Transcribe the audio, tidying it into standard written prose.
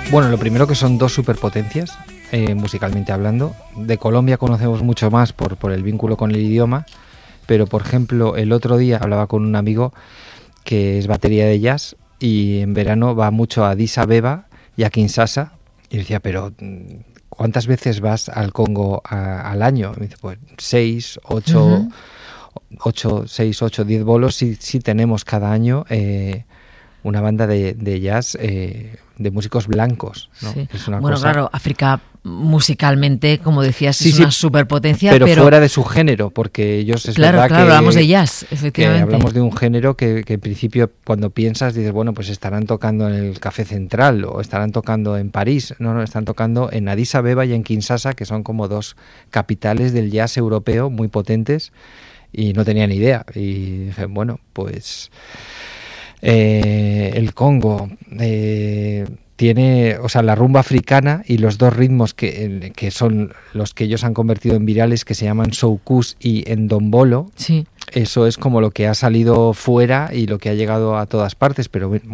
Bueno, lo primero que son dos superpotencias, musicalmente hablando. De Colombia conocemos mucho más por el vínculo con el idioma, pero por ejemplo el otro día hablaba con un amigo que es batería de jazz y en verano va mucho a Addis Abeba y a Kinshasa y decía, pero ¿cuántas veces vas al Congo al año? Y me dice, pues 6, 8, 10 bolos sí tenemos cada año. Una banda de jazz de músicos blancos, ¿no? Sí. Es una bueno, cosa... claro, África musicalmente, como decías, sí, es una superpotencia, pero fuera de su género, porque ellos es claro, verdad claro, que hablamos de jazz, efectivamente. Que hablamos de un género que en principio cuando piensas dices, bueno, pues estarán tocando en el Café Central o estarán tocando en París. No, están tocando en Addis Abeba y en Kinshasa, que son como dos capitales del jazz europeo muy potentes, y no tenía ni idea. Y dije, bueno, pues... el Congo tiene, o sea, la rumba africana y los dos ritmos que son los que ellos han convertido en virales, que se llaman soukous y ndombolo. Sí. Eso es como lo que ha salido fuera y lo que ha llegado a todas partes, pero